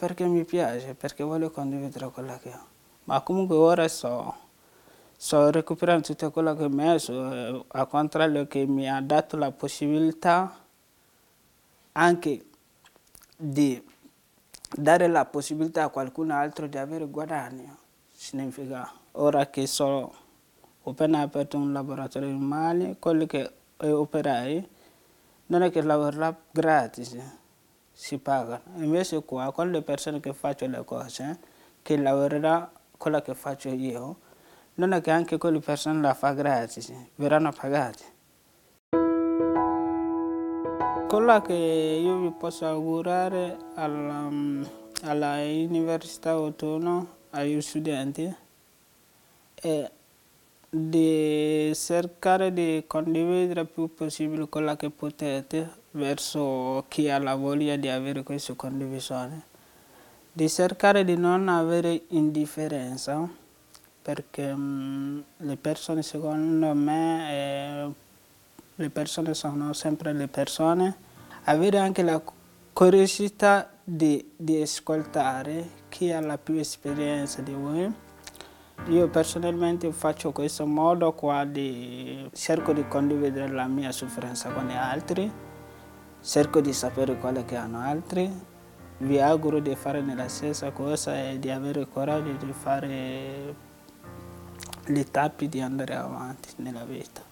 perché mi piace, perché voglio condividere quella che ho. Ma comunque ora sto recuperando tutto quello che ho messo, al contrario che mi ha dato la possibilità anche di dare la possibilità a qualcun altro di avere guadagno. Significa, ora che ho appena aperto un laboratorio in Mali, quelli che operai non è che lavorano gratis, si pagano. Invece qua, con le persone che faccio le cose, che lavorerà quello che faccio io, non è che anche quelle persone la fa gratis, verranno pagati. Quello che io vi posso augurare alla Università Autonoma, agli studenti, è di cercare di condividere il più possibile quello che potete verso chi ha la voglia di avere questa condivisione, di cercare di non avere indifferenza, perché le persone, secondo me, le persone sono sempre le persone, avere anche la curiosità di ascoltare chi ha la più esperienza di voi. Io personalmente faccio questo modo qua cerco di condividere la mia sofferenza con gli altri, cerco di sapere quello che hanno altri, vi auguro di fare la stessa cosa e di avere il coraggio di fare le tappe di andare avanti nella vita.